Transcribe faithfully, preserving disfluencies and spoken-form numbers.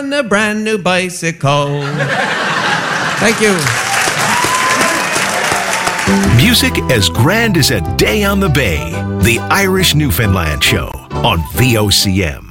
on a brand new bicycle. Thank you. Music as grand as a day on the bay. The Irish Newfoundland Show on V O C M.